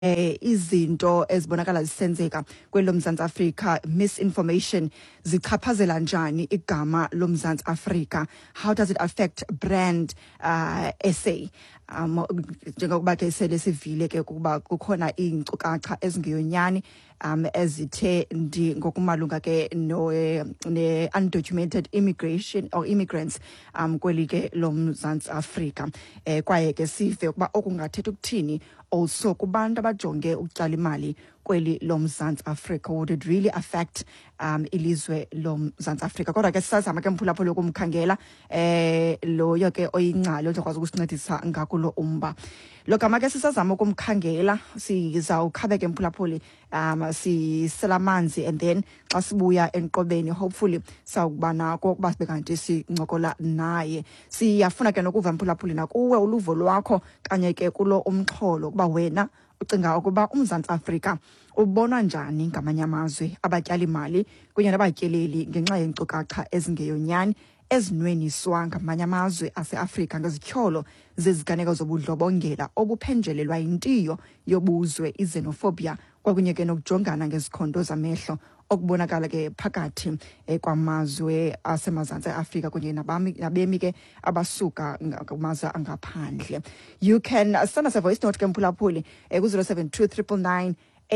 izinto ezibonakala zisenzeka kwelo Mzantsi Afrika, misinformation, zichaphazela njani igama loMzantsi Afrika? How does it affect brand SA? Njengokuba ke sele sivile ke ukuba kukhona iinkcukacha ezingeyonyani ezithe ngokumalunga ke ne undocumented immigration or immigrants kweli ke loMzantsi Afrika, kwaye ke sive ukuba okungathetha ukuthini also kubantu abajonge ukutyala imali kweli loMzantsi Afrika. Would it really affect ilizwe loMzantsi Afrika? Kodwa ke sisazama ke mphulaphula yokumkhangela loyo ke oyingcali ozokwazi ukusincedisa ngakulo umba. Lo gama ke sisazama ukumkhangela, sizawukhabe ke mphulaphuli sisela amanzi, and then xa sibuya enqobeni hopefully sawukuba nako ukuba sibe kanti sincokola naye. Siyafuna ke nokuva mphulaphuli nakuwe uluvo lwakho kanye ke kulo umxholo ukuba wena ucinga ukuba uMzantsi Afrika ubonwa njani ngamanye amazwe, abatyali imali kunye nabatyeleli ngenxa yeenkcukacha ezingeyonyani ezinweniswa ngamanye amazwe aseAfrika ngezityholo zeziganeko zobudlobongela obuphenjelelwa yintiyo yobuzwe, xenophobia, kwakunye ke nokujongana ngezikhondo zamehlo okubonakala ke phakathi kwamazwe asemazantsi eAfrika kunye nabemi ke abasuka kumazwe angaphandle. You can send us a voice note ke mphulaphuli ku-072 999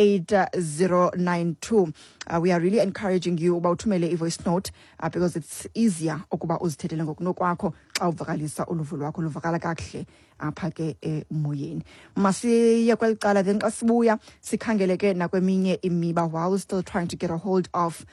8092. We are really encouraging you about uthumele i-voice note because it's easier ukuba uzithethele ngokunokwakho xa uvakalisa uluvo lwakho luvakala kakuhle apha ke emoyeni. Masiye kweli cala then xa sibuya sikhangele ke nakweminye imiba while still trying to get a hold of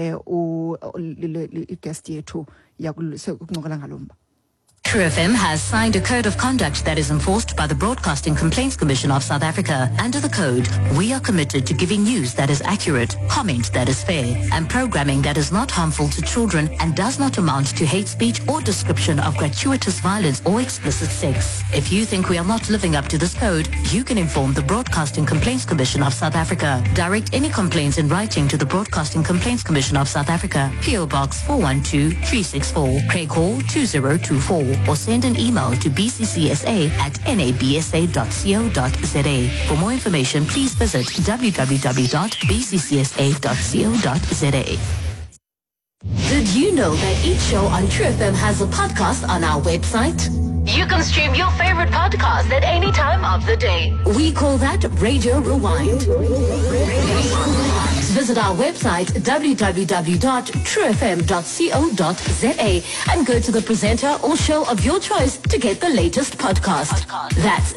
guest yethu yakuncokola ngalomba. True FM has signed a code of conduct that is enforced by the Broadcasting Complaints Commission of South Africa. Under the code, we are committed to giving news that is accurate, comment that is fair, and programming that is not harmful to children and does not amount to hate speech or description of gratuitous violence or explicit sex. If you think we are not living up to this code, you can inform the Broadcasting Complaints Commission of South Africa. Direct any complaints in writing to the Broadcasting Complaints Commission of South Africa, PO Box 412-364, Craig Hall 2024. Or send an email to bccsa@nabsa.co.za. For more information, please visit www.bccsa.co.za. Did you know that each show on True FM has a podcast on our website? You can stream your favorite podcast at any time of the day. We call that Radio Rewind. Visit our website www.truefm.co.za and go to the presenter or show of your choice to get the latest podcast. That's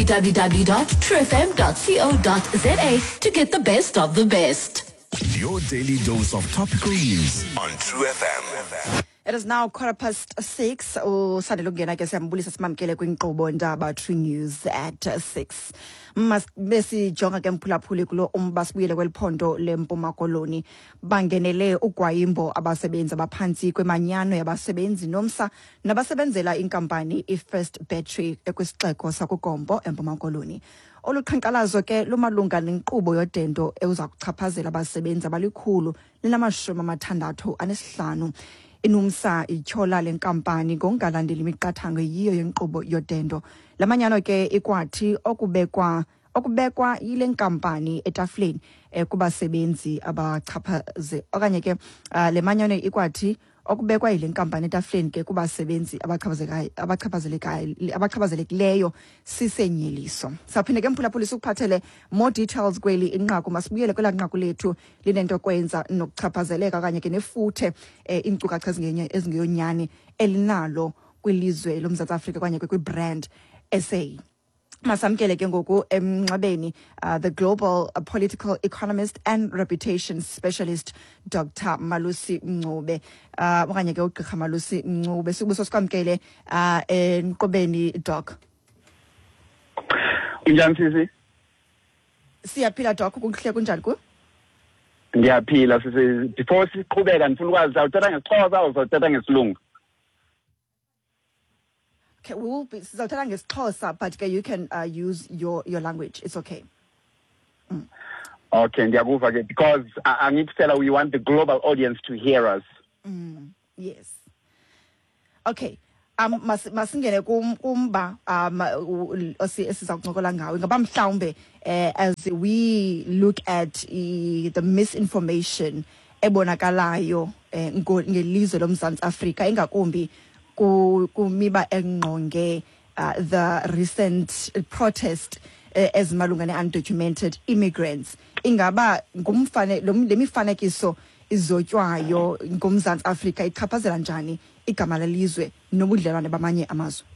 www.truefm.co.za to get the best of the best. Your daily dose of topical news on True FM. It is now 6:15. Usandele ukungena ke siyambulisa simamkele kwinkqubo ndaba True News at 6. Besijonga ke mphulaphuli kulo umba sibuyele kweliphondo leMpuma Koloni. Bangenele ugwayimbo abasebenzi abaphantsi kwemanyano yabasebenzi nomsa nabasebenzela inkampani iFirst Battery ekwisixeko sakuGompo eMpuma Koloni. Oluqhankqalazo ke lumalunga nenkqubo yodendo ewuza kuchaphazela abasebenzi abalikhulu linama-65. Inumsa ityhola lenkampani ngongalandeli imiqathango yiyo yenkqubo yodendo. Lamanyano ke ikwathi okubekwa yile nkampani etafleni kubasebenzi abachaphaze okanye ke le manyano ikwathi okubekwa yile nkampani etafleni ke kubasebenzi abachaphazelekileyo sisenyeliso. Saphinde ke mphulaphuli sikuphathele more details kweli inqaku. Masibuyele kwela nqaku lethu linento kwenza nokuchaphazeleka kanye ke nefuthe iinkcukacha ezingeyonyani elinalo kwilizwe loMzantsi Afrika kanye kwibrand SA. Masamkele ke ngoku emnxebeni the global political economist and reputation specialist Dr. Malusi Ncube okanye ke uGqirha Malusi Ncube. Sibuso sikwamkele enqobeni doc. Unjani sisi? Siyaphila doc, kuhle kunjani ku? Ndiyaphila sisi. Before siqhubeka ndifuna ukwazi awuthetha ngeXhosa awuthetha ngesilungu? Okay, we will be sizawuthetha ngeXhosa, but you can use your language. It's okay. Okay, ndiyakuva ke because I need to tell her we want the global audience to hear us. Yes. Okay. masingene kumba esiza kuncokola ngawe ngaba mhlawumbe as we look at the misinformation ebonakalayo ngelizwe loMzantsi Afrika ingakumbi kumiba engqonge the recent protest ezimalunga ne-undocumented immigrants ingaba lemifanekiso izotywayo ngomzantsi Afrika ichaphazela njani igama lelizwe nobudlelwane bamanye amazwe?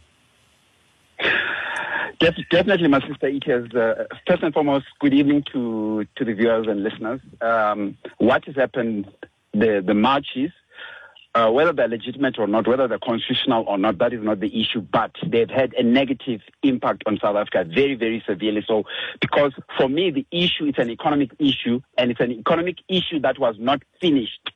Definitely, my sister. It is first and foremost, good evening to the viewers and listeners. What has happened, the marches, whether they're legitimate or not, whether they're constitutional or not, that is not the issue, but they've had a negative impact on South Africa, very, very severely so, because for me, the issue is an economic issue, and it's an economic issue that was not finished,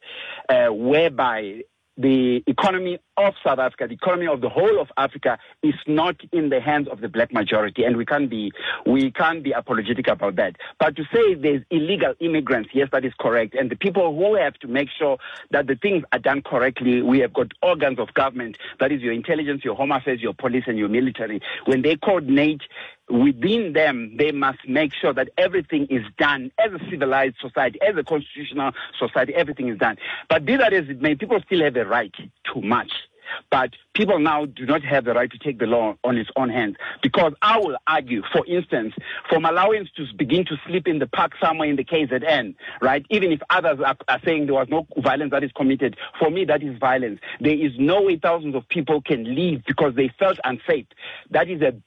whereby the economy of South Africa, the economy of the whole of Africa is not in the hands of the black majority, and we can't be apologetic about that. But to say there's illegal immigrants, yes, that is correct. And the people who have to make sure that the things are done correctly, we have got organs of government, that is your intelligence, your home affairs, your police, and your military. When they coordinate within them, they must make sure that everything is done as a civilized society, as a constitutional society, everything is done. But be that as it may, people still have a right to march. But people now do not have the right to take the law on its own hands. Because I will argue, for instance, for Malawians to begin to sleep in the park somewhere in the KZN, right? Even if others are saying there was no violence that is committed, for me that is violence. There is no way thousands of people can leave because they felt unsafe. That's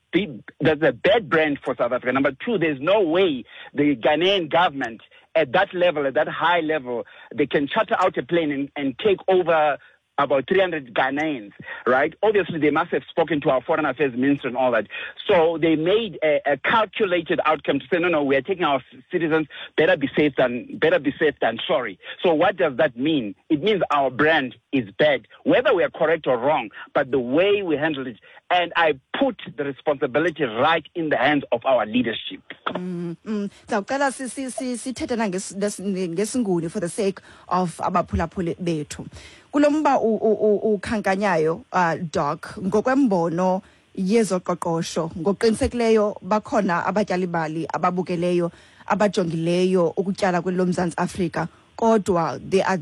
a bad brand for South Africa. Number two, there's no way the Ghanaian government at that level, at that high level, they can charter out a plane and take over about 300 Ghanaians, right? Obviously, they must have spoken to our foreign affairs minister and all that. So they made a calculated outcome to say, no, we are taking our citizens. Better be safe than sorry. So what does that mean? It means our brand is bad, whether we are correct or wrong, but the way we handle it. And I put the responsibility right in the hands of our leadership. Zawucela sithethe ngesinguni for the sake of abaphulaphuli bethu. Kulomba ukhankanyayo Doc ngokwembono yezoqoqosho ngokuqinisekileyo bakhona abatyali bali ababukeleyo abajongileyo ukutyala kwelomzantsi Afrika kodwa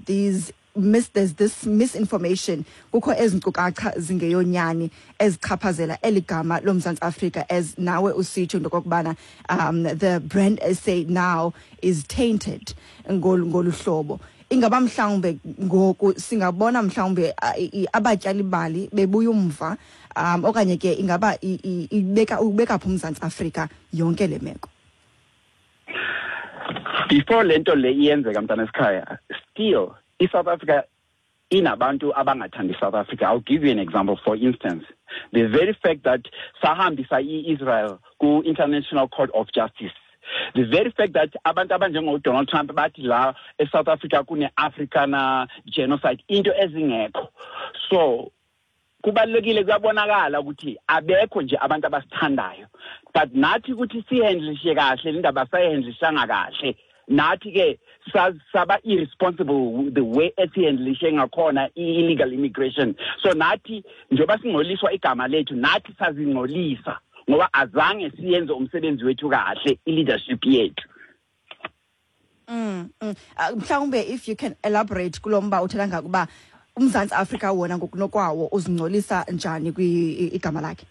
there's this misinformation kukho ezinkcukacha zingeyonyani ezichaphazela eligama lomzantsi Afrika as nawe usitsho ndokubana the brand SA now is tainted ngolu hlobo. Ingaba mhlawumbe ngoku singabona mhlawumbe abatyali bali bebuya umva okanye ke ingaba ubeka phi uMzantsi Afrika yonke le meko? Before lento le iyenzeka mntana esikhaya, still South Africa inabantu abangathandi South Africa. I'll give you an example. For instance, the very fact that sahambisa Israel ku International Court of Justice, the very fact that abantu abanjengo Donald Trump bathi la eSouth Africa kune Africana genocide into ezingekho. So kubalekile kuyabonakala ukuthi abekho nje abantu abasithandayo, but nathi ukuthi sihandlishe kahle indaba sayihandlishanga kahle, nathi ke saba irresponsible the way esihandlishe ngakhona illegal immigration. So nathi njoba singcoliswa igama lethu, nathi sazingcolisa ngoba azange siyenze umsebenzi wethu kahle leadership yethu. Mhlawumbe if you can elaborate kulomba uthela ngakuba uMzantsi Afrika wona ngokunokwawo uzingcolisa njani igama lakhe?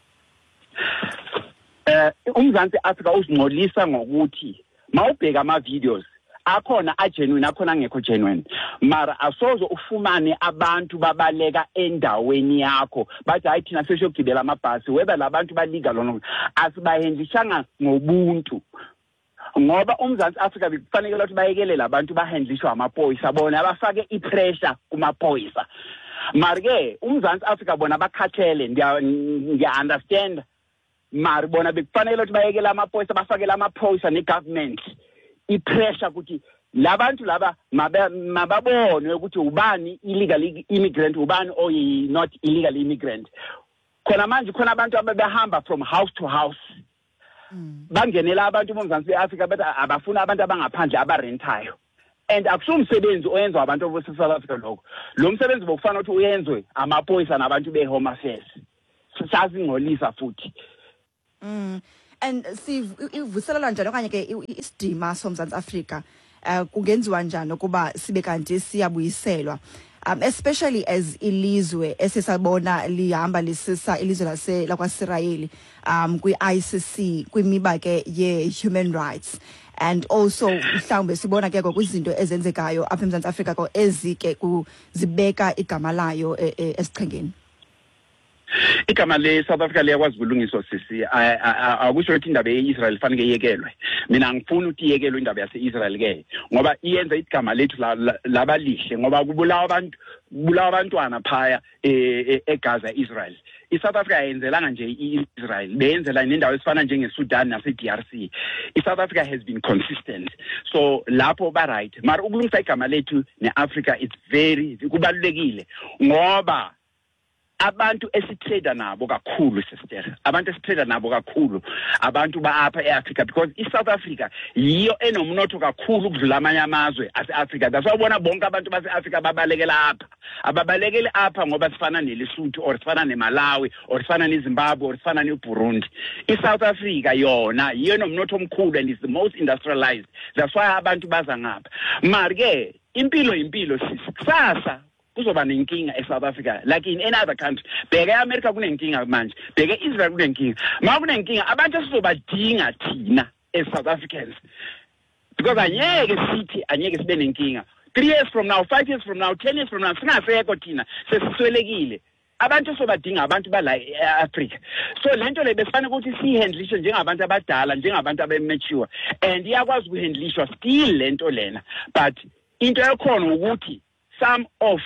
uMzantsi Afrika uzingcolisa ngokuthi mawubheka ama videos akhona genuine akhona angekho genuine, mara asozo ufumane abantu babaleka endaweni yakho bathi hayi thina seshogibela amabhasi whether labantu baliga lona asibahendlishanga ngobuntu. Ngoba uMzantsi Afrika bekufanele ukuthi bayekelele abantu bahandlishwa amaphoyisa bona abafake ipressure kumaphoyisa. Mara ke uMzantsi Afrika bona bakhathele, ngiya understand, mara bona bekufanele ukuthi bayekele amaphoyisa bafakele amaphoyisa negovernment ipressure ukuthi labantu laba mababone ukuthi ubani illegal immigrant ubani or not illegal immigrant. Khona manje khona abantu ababehamba from house to house bangenela abantu boMzantsi Afrika bathi abafuna abantu abangaphandle abarentayo. and akusumsebenzi oyenziwa abantu bose South Africa lokho lo msebenzi bokufana ukuthi uyenzwe amaphoyisa nabantu be-home affairs sasingcolisa futhi. And sivuselelwa njani okanye ke isidima soMzantsi Afrika kungenziwa njani ukuba sibe kanti siyabuyiselwa, especially as ilizwe esesabona lihamba lisisa ilizwe lakwaSirayeli kwi-ICC kwimiba ke ye-human rights, and also mhlawumbe sibona ke kwizinto ezenzekayo apha eMzantsi Afrika ko ezike zibeka igama layo esichengeni. Igama le South Africa liyakwazi ukulungiswa sisi. Akusho ukuthi indaba ye-Israel fanele iyekelwe. Mina ngifuna ukuthi iyekelwe indaba yase-Israel ke ngoba iyenza igama lethu labalihle ngoba kubulawa abantwana phaya eGaza Israel. iSouth Africa yenzelanga nje iIsrael beyenzela nendawo esifana njengeSudan nase-DRC. iSouth Africa has been consistent, so lapho ba right. Mara ukulungisa igama lethu neAfrica it's very kubalulekile ngoba abantu esitrade nabo kakhulu sister, abantu esitrade nabo kakhulu abantu baapha eAfrica, because iSouth Africa yiyo enomnotho kakhulu ukudlula amanye amazwe ase-Africa. That's why ubona bonke abantu base-Africa babalekela apha, ababalekeli apha ngoba sifana neLesotho or sifana neMalawi or sifana neZimbabwe or sifana neBurundi. iSouth Africa yona yiyo enomnotho omkhulu and is the most industrialized. That's why abantu baza ngapha. Mara-ke impilo kusasa kuzoba nenkinga eSouth Africa like in any other country. Bheke eAmerica kunenkinga manje, bheke Israel kunenkinga. Uma kunenkinga abantu sizobadinga thina eSouth Africans, because anyeke sibe nenkinga 3 years from now, 5 years from now, 10 years from now singasekho thina sesiswelekile. Abantu sobadinga abantu bala eAfrica. So lento le besifana ukuthi sihandlishe njengabantu abadala, njengabantu abemature, and iyakwazi ukuhandlishwa still lento lena, but into yakhona ukuthi some of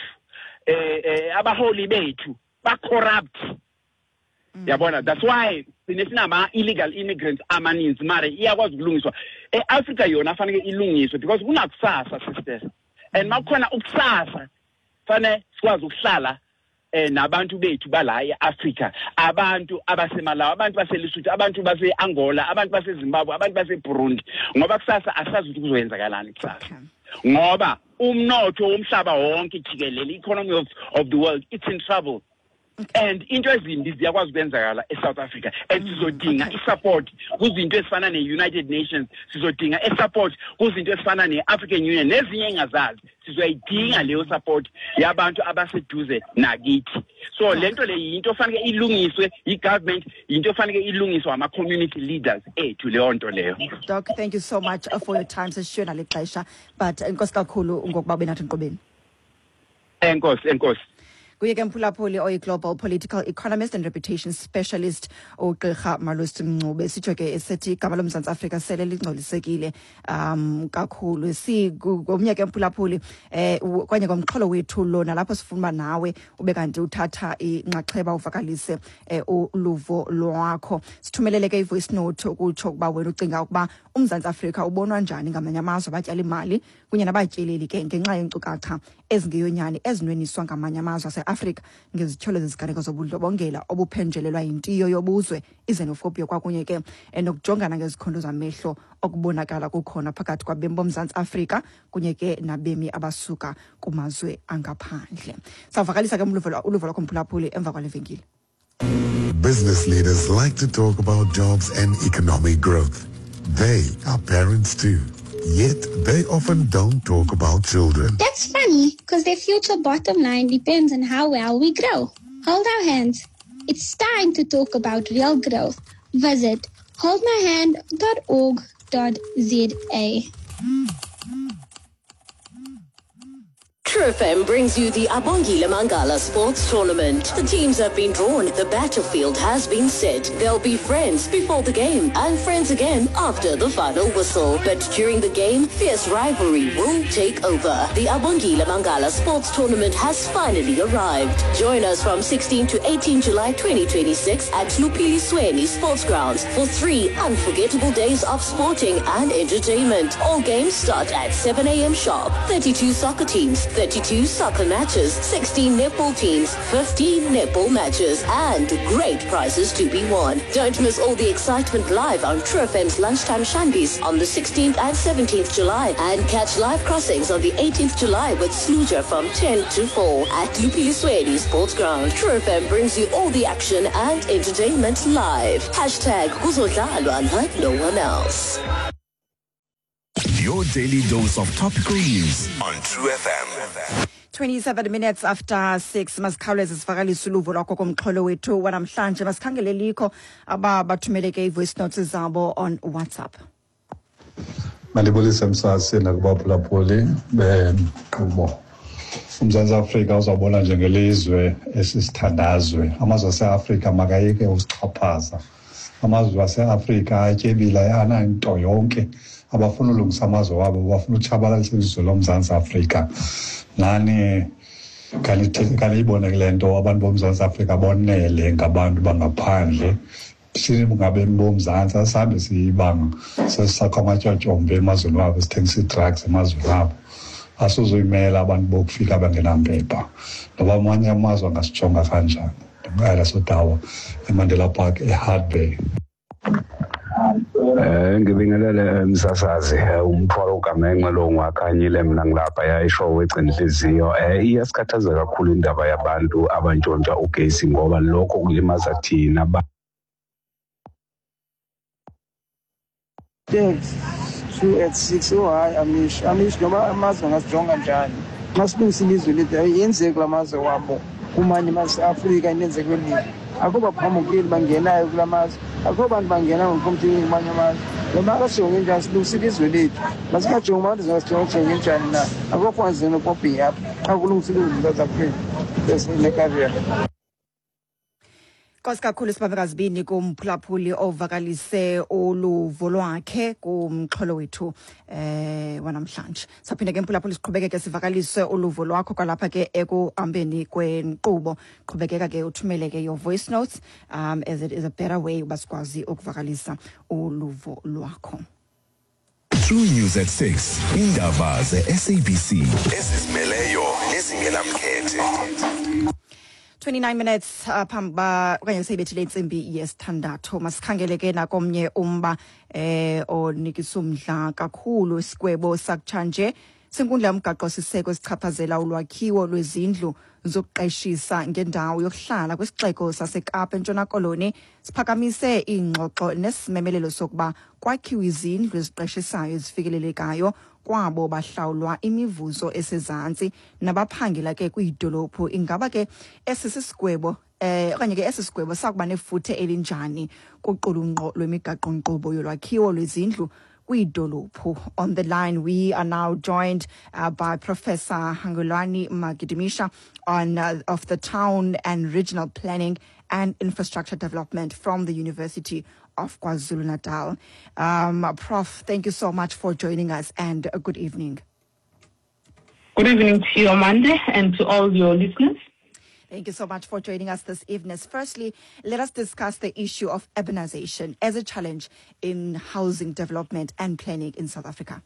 abaholi bethu ba corrupt. Yabona, that's why sinesinama illegal immigrants amaninzi mara iyakwazi ukulungiswa. eAfrica yona fanele ilungiswe because kunakusasa sisters, and makukhona ukusasa fanele sikwazi ukuhlala nabantu bethu bala eAfrica, abantu abasemalawi, abantu baseLesotho, abantu base-Angola, abantu baseZimbabwe, abantu baseBurundi, ngoba kusasa asazi ukuthi kuzoyenzakalani kusasa. Ngoba umnotho womhlaba wonke jikelele, economy of the world, it's in trouble. And into ezimbi ziyakwazi ukwenzakala eSouth Africa, and sizodinga isupport kuzinto ezifana ne-United Nations, sizodinga isupport kuzinto ezifana ne-African Union nezinye engazazi, sizoyidinga leyo support yabantu abaseduze nakithi. So lento le yinto fanele ilungiswe i-government, yinto fanele ilungiswe ama-community leaders ethu leyo nto leyo. Doc, thank you so much for your time sesishona lexesha, but enkosi kakhulu ngokuba benathi enqobeni. Enkosi. Kuyeke Mphulaphuli oyi-global political economist and reputation specialist uGqirha Malusi Mncube. Sitsho ke esithi igama loMzantsi Afrika sele lingcolisekile kakhulu. Ngomnye ke Mphulaphuli kwanye ngomxholo wethu lona lapho sifuna nawe ube kanti uthatha inxaxheba uvakalise uluvo lwakho. Sithumelele ke ivoice note ukutsho ukuba wena ucinga ukuba uMzantsi Afrika ubonwa njani ngamanye amazwe abatyala imali kunye nabatyeleli ke ngenxa yenkcukacha ezingeyonyani ezinweniswa ngamanye amazwe ase-Afrika ngezityholo zeziganeko zobundlobongela obuphenjelelwa yintiyo yobuzwe, izenofobia kwakunye ke nokujongana ngezikhondo zamehlo okubonakala kukhona phakathi kwabemi boMzantsi Afrika kunye ke nabemi abasuka kumazwe angaphandle. Sawuvakalisa ke uluvo lwakho Mphulaphuli emva kwale venkile. Business leaders like to talk about jobs and economic growth. They are parents too. Yet, they often don't talk about children. That's funny, because their future bottom line depends on how well we grow. Hold our hands. It's time to talk about real growth. Visit holdmyhand.org.za. True FM brings you the Abongile Mangala Sports Tournament. The teams have been drawn, the battlefield has been set. They'll be friends before the game and friends again after the final whistle. But during the game, fierce rivalry will take over. The Abongile Mangala Sports Tournament has finally arrived. Join us from 16 to 18 July 2026 at Lupili Sweni Sports Grounds for 3 unforgettable days of sporting and entertainment. All games start at 7 a.m. sharp. 32 soccer teams, 30 32 soccer matches, 16 netball teams, 15 netball matches, and great prizes to be won. Don't miss all the excitement live on True FM's Lunchtime Shandies on the 16th and 17th July, and catch live crossings on the 18th July with Sluja from 10 to 4 at Lupiliswedi Sports Ground. True FM brings you all the action and entertainment live. #kuzodlalwa like no one else. Your daily dose of topical news on True FM. 27 minutes after 6 masikhawuleze sivakalise uluvo lwakho komxholo wethu wanamhlanje. Masikhangele likho abathumeleke i-voice notes zabo on WhatsApp. Mandibulise msasi nakubaphulaphuli benkqubo. UMzantsi Afrika uzawubona njengelizwe esisithandazwe. Amazwe aseAfrika makayeke usixhaphaza. Amazwe aseAfrika atyebile ananto yonke. Abafuna ulungisa amazwe wabo, bafuna utshabalalisa ilizwe loMzantsi Afrika. Nani kaniyibone kule nto abantu boMzantsi Afrika bonele ngabantu bangaphandle. Singabemi bomzantsi asihambe siyibanga sesisakho amatyotyombe emazweni wabo sithengisa ii-drugs emazweni wabo. Asuzuyimela abantu bokufika abangenampepha noba amanye amazwe angasijonga kanjani. Ndimqala Sodawa eMandela Park eHart Bay. Ngibingelele msasazi umthwalo uGamenxe lo ngiwakhanyile mina ngilapha yayisho wegcina inhliziyo. Iyasikhathaza kakhulu indaba yabantu abantshontsha ugesi ngoba lokho kulimaza thina Thanks. 2 at 6. Oh, hayi amish noma amazwe ngasijonga njani. Masilungisa ilizwe lethu yenzeke kulamazwe wabo. Kumanye mase-Afrika inenzeke kweli. Akho baphambukeli bangenayo kulamazwe. Akho bantu bangena ngokomthini kumanye amazwe. Noma akajonge njani silungisa ilizwe lethu. Masikajonge abantu zingasijonge njani na. Akho kwanzeni ukophi apha. Akulungisa ilizwe South Africa. Sesinekaria. Nkosi kakhulu sibambekazi bini kumphulaphuli ovakalise uluvo lwakhe kumxholo wethu wanamhlanje. Saphinde ke mphulaphuli siqhubekeke sivakalise uluvo lwakho kwalapha ke ekuhambeni kwenkqubo. Qhubekeka ke uthumeleke your voice notes as it is a better way basikwazi ukuvakalisa uluvo lwakho. True News at 6. Indaba ze-SABC ezizimeleyo nezingenamkhethe. 29 minutes phamba okanye seyibethile insimbi yesithandathu. Masikhangele ke nakomnye umba onikisa umdla kakhulu isigwebo sakutshanje senkundla yomgaqo siseko sichaphazela ulwakhiwo lwezindlu zokuqeshisa ngendawo yokuhlala kwisixeko saseKapa eNtshona Koloni. Siphakamise ingxoxo nesimemelelo sokuba kwakhiwa izindlu eziqeshisayo ezifikelelekayo kwabo bahlawulwa imivuzo esezantsi nabaphangela ke kwidolophu. Ingaba ke esisisigwebo okanye ke esisigwebo sakuba nefuthe elinjani kuqulunqo lwemigaqo nkqubo yolwakhiwo lwezindlu kwidolophu. On the line we are now joined by Professor Hangulani Magidimisha of the Town and Regional Planning and Infrastructure Development from the University of KwaZulu-Natal. Prof, thank you so much for joining us and good evening. Good evening to you, Amanda, and to all your listeners. Thank you so much for joining us this evening. Firstly, let us discuss the issue of urbanization as a challenge in housing development and planning in South Africa.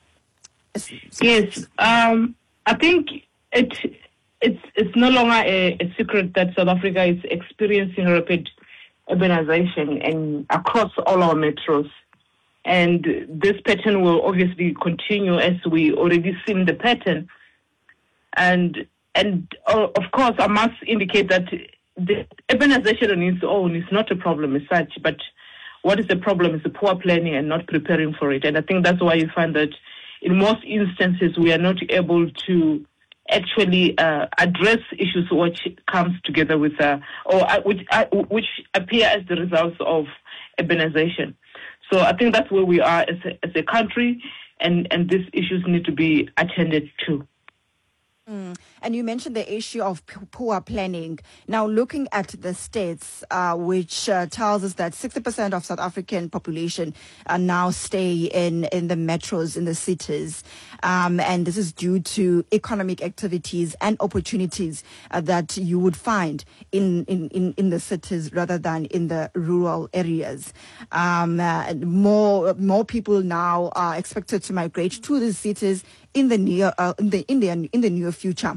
Yes, I think it's no longer a secret that South Africa is experiencing rapid urbanization and across all our metros. And this pattern will obviously continue as we already seen the pattern. And of course, I must indicate that the urbanization on its own is not a problem as such, but what is the problem is the poor planning and not preparing for it. And I think that's why you find that in most instances we are not able to actually address issues which comes together with which appear as the results of urbanization. So I think that's where we are as a country, and these issues need to be attended to. And you mentioned the issue of poor planning. Now, looking at the stats, which tells us that 60% of South African population now stay in the metros, in the cities. And this is due to economic activities and opportunities that you would find in the cities rather than in the rural areas. More people now are expected to migrate to the cities in the near future.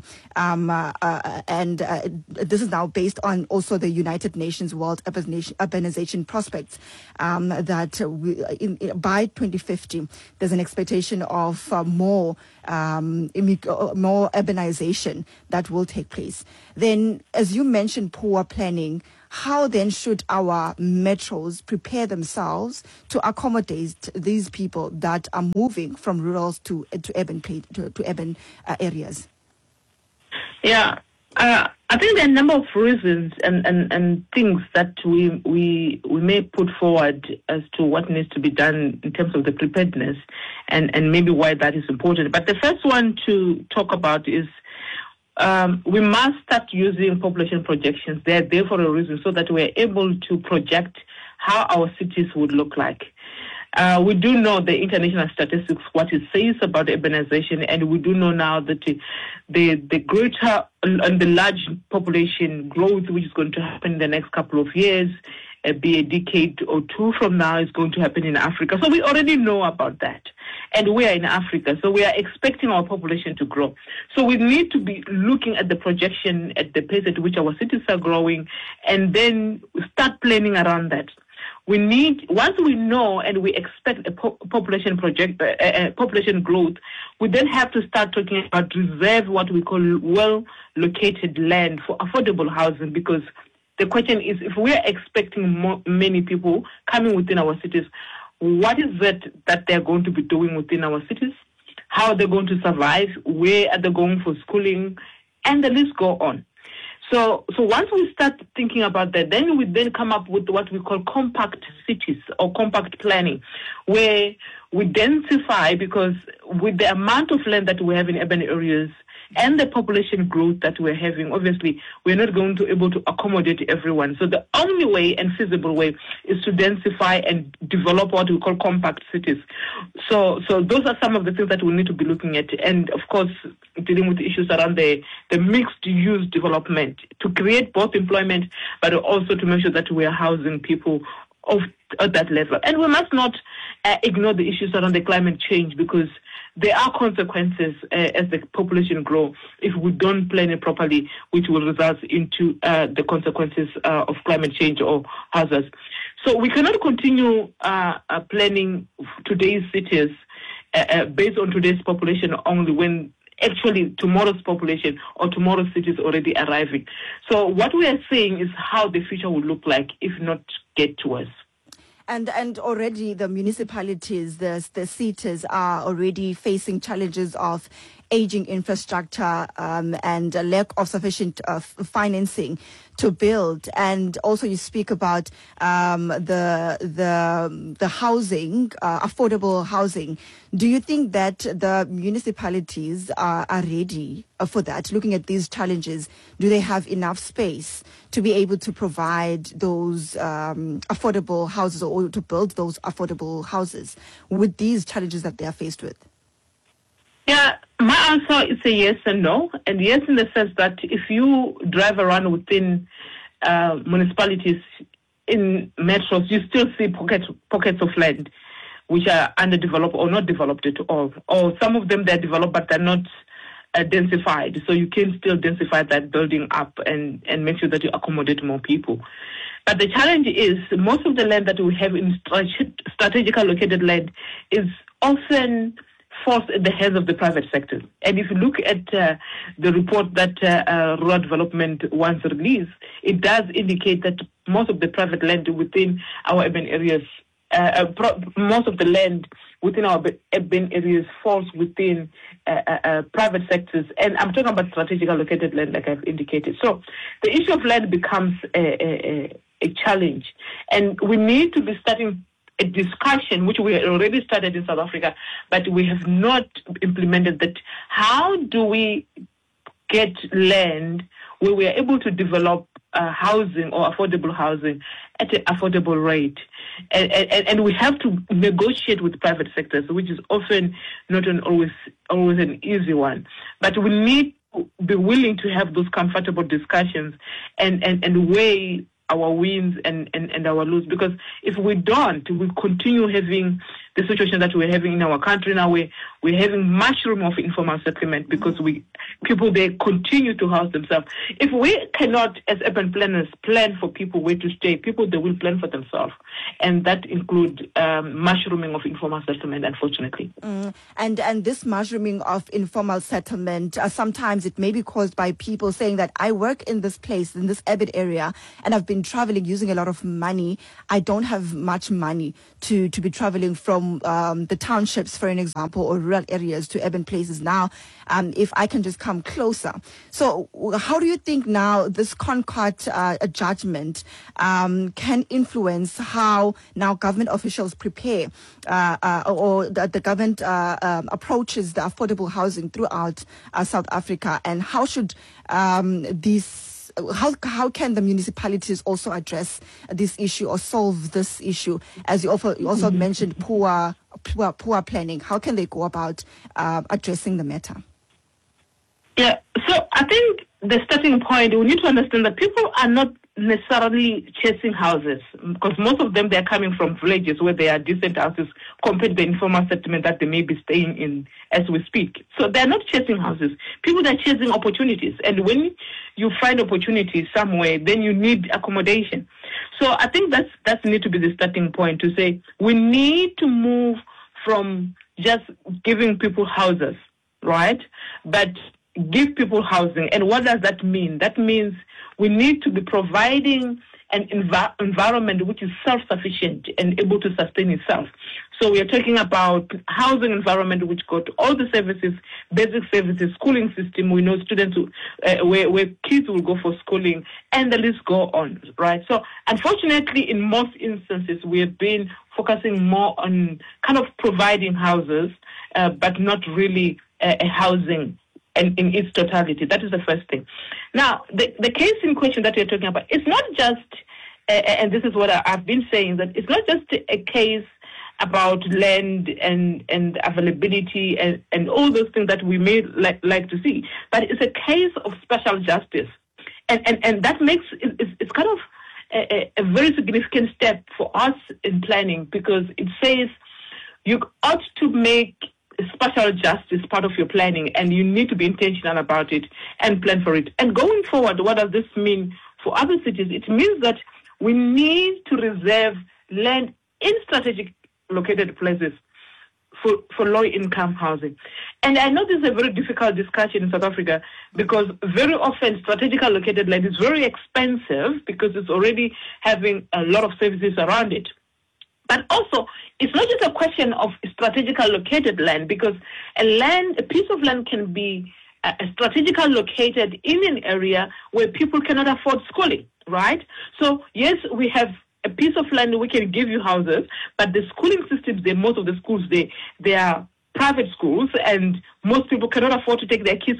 This is now based on also the United Nations World Urbanization Prospects, that by 2050 there's an expectation of more urbanization that will take place. Then, as you mentioned, poor planning. How then should our metros prepare themselves to accommodate these people that are moving from rural to urban areas? Yeah, I think there are a number of reasons and things that we may put forward as to what needs to be done in terms of the preparedness and maybe why that is important. But the first one to talk about is we must start using population projections. They're there for a reason, so that we're able to project how our cities would look like. We do know the international statistics, what it says about urbanization, and we do know now that the greater and the large population growth which is going to happen in the next couple of years, be a decade or two from now, is going to happen in Africa. So we already know about that. And we are in Africa, so we are expecting our population to grow. So we need to be looking at the projection at the pace at which our cities are growing, and then start planning around that. We need, once we know and we expect a population growth, we then have to start talking about reserve, what we call well-located land for affordable housing, because the question is, if we are expecting many people coming within our cities, what is it that they're going to be doing within our cities? How are they going to survive? Where are they going for schooling? And the list go on. So once we start thinking about that, then we come up with what we call compact cities or compact planning, where we densify, because with the amount of land that we have in urban areas and the population growth that we're having, obviously, we're not going to be able to accommodate everyone. So the only way and feasible way is to densify and develop what we call compact cities. So those are some of the things that we need to be looking at. And, of course, dealing with issues around the mixed-use development to create both employment, but also to make sure that we are housing people at that level. And we must not ignore the issues around the climate change, because there are consequences as the population grow if we don't plan it properly, which will result into the consequences of climate change or hazards. So we cannot continue planning today's cities based on today's population only, when actually tomorrow's population or tomorrow's cities already arriving. So what we are saying is how the future will look like if not get to us. And already the municipalities, the cities are already facing challenges of aging infrastructure and a lack of sufficient financing to build. And also you speak about the housing, affordable housing. Do you think that the municipalities are ready for that? Looking at these challenges, do they have enough space to be able to provide those affordable houses, or to build those affordable houses with these challenges that they are faced with? Yeah, my answer is a yes and no. And yes, in the sense that if you drive around within municipalities in metros, you still see pockets of land which are underdeveloped or not developed at all. Or some of them, they're developed, but they're not densified. So you can still densify that building up and make sure that you accommodate more people. But the challenge is most of the land that we have in strategically located land is often forced at the hands of the private sector. And if you look at the report that Rural Development once released, it does indicate that most of the private land within our urban areas, most of the land within our urban areas falls within private sectors. And I'm talking about strategically located land, like I've indicated. So the issue of land becomes a challenge. And we need to be starting a discussion, which we already started in South Africa, but we have not implemented that. How do we get land where we are able to develop housing or affordable housing at an affordable rate? And we have to negotiate with private sectors, which is often not always an easy one. But we need to be willing to have those comfortable discussions and weigh our wins and our lose, because if we don't, we continue having the situation that we're having in our country now, where we're having mushroom of informal settlement because people there continue to house themselves. If we cannot, as urban planners, plan for people where to stay, people they will plan for themselves, and that includes mushrooming of informal settlement, unfortunately. And this mushrooming of informal settlement, sometimes it may be caused by people saying that I work in this place, in this urban area, and I've been traveling using a lot of money. I don't have much money to be traveling from the townships, for an example, or rural areas to urban places now, if I can just come closer. So how do you think now this CONCOT judgment can influence how now government officials prepare or the government approaches the affordable housing throughout South Africa, and how should how can the municipalities also address this issue or solve this issue? As you also mentioned, poor planning. How can they go about addressing the matter? Yeah, so I think the starting point, we need to understand that people are not necessarily chasing houses, because most of them, they're coming from villages where there are decent houses compared to the informal settlement that they may be staying in as we speak. So they're not chasing houses. People are chasing opportunities. And when you find opportunities somewhere, then you need accommodation. So I think that's need to be the starting point, to say we need to move from just giving people houses, right? But give people housing. And what does that mean? That means we need to be providing an environment which is self-sufficient and able to sustain itself. So we are talking about housing environment which got all the services, basic services, schooling system. We know students where kids will go for schooling, and the list go on, right? So unfortunately, in most instances, we have been focusing more on kind of providing houses, but not really a housing and in its totality. That is the first thing. Now, the case in question that you're talking about, it's not just, and this is what I've been saying, that it's not just a case about land and availability and all those things that we may like to see, but it's a case of special justice. And that makes, it's kind of a very significant step for us in planning, because it says you ought to make special justice part of your planning, and you need to be intentional about it and plan for it. And going forward, what does this mean for other cities? It means that we need to reserve land in strategic located places for low-income housing. And I know this is a very difficult discussion in South Africa, because very often strategically located land is very expensive because it's already having a lot of services around it. But also, it's not just a question of strategically located land, because a piece of land can be strategically located in an area where people cannot afford schooling, right? So, yes, we have a piece of land, we can give you houses, but the schooling systems, most of the schools, they are private schools, and most people cannot afford to take their kids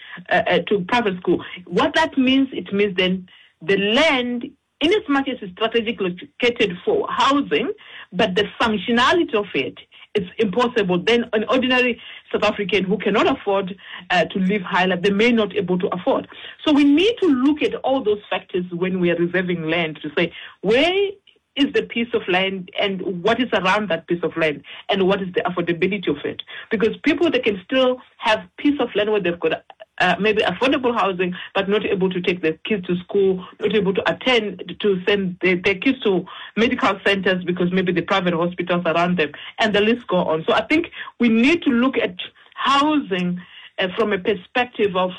to private school. What that means, it means then the land, in as much as it's strategically located for housing, but the functionality of it is impossible. Then an ordinary South African who cannot afford to live high life, they may not be able to afford. So we need to look at all those factors when we are reserving land, to say, where is the piece of land and what is around that piece of land and what is the affordability of it? Because people, they can still have piece of land where they've got maybe affordable housing, but not able to take their kids to school, not able to send their kids to medical centers because maybe the private hospitals around them, and the list go on. So I think we need to look at housing from a perspective of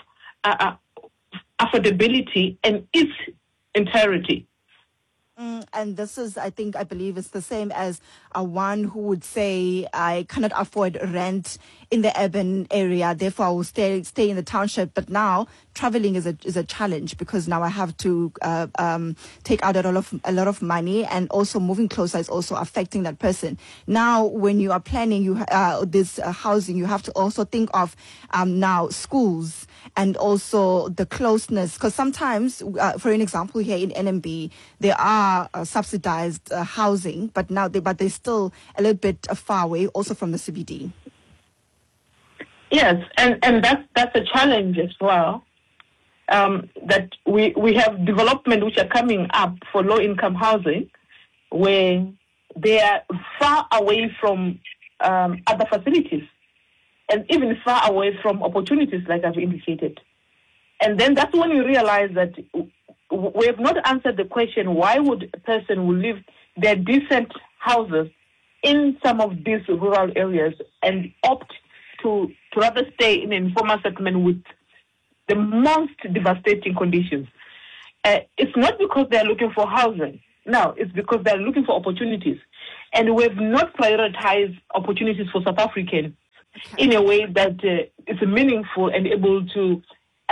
affordability and its entirety. And this is, I believe it's the same as one who would say, I cannot afford rent in the urban area, therefore I will stay in the township. But now traveling is a challenge, because now I have to take out a lot of money, and also moving closer is also affecting that person. Now, when you are planning this housing, you have to also think of now schools and also the closeness, because sometimes, for an example, here in NMB, there are subsidized housing, but they're still a little bit far away, also from the CBD. Yes, and that's a challenge as well. That we have development which are coming up for low-income housing, where they are far away from other facilities. and even far away from opportunities, like I've indicated. And then that's when you realize that we have not answered the question, why would a person who live their decent houses in some of these rural areas and opt to rather stay in an informal settlement with the most devastating conditions? It's not because they're looking for housing. No, it's because they're looking for opportunities. And we've not prioritized opportunities for South Africans in a way that is meaningful and able to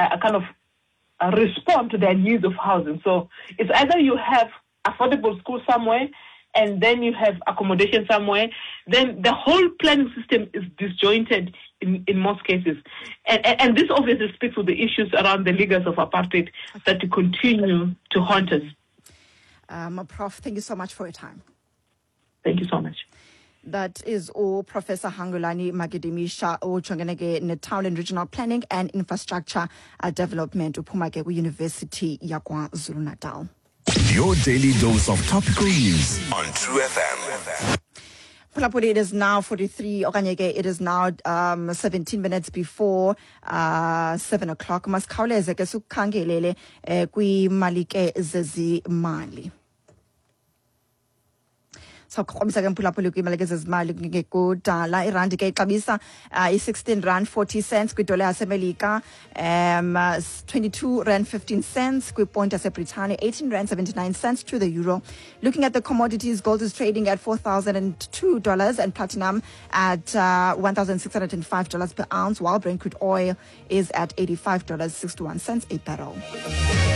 respond to their needs of housing. So it's either you have affordable school somewhere and then you have accommodation somewhere, then the whole planning system is disjointed in most cases. And this obviously speaks to the issues around the legacy of apartheid that continue to haunt us. Prof, thank you so much for your time. Thank you so much. That is all Professor Hangulani Magidimisa ojongene ne-Town and Regional Planning and Infrastructure Development uphuma ke University yaKwaZulu Natal. Your daily dose of topical news on True FM. It is now 43, it is now 17 minutes before 7 o'clock. Masikhawuleze ke sikukhangelele kwimalike zezimali. So khomisa ke mphulaphula kwimali zezimali ngekudala irandi ke ixabisa i-16.40 kwidola yasemelika, 22.15 kwiponti yaseBritane, 18.79 to the euro. Looking at the commodities, gold is trading at $4,002 and platinum at $1,605 per ounce, while Brent crude oil is at $85.61 a barrel.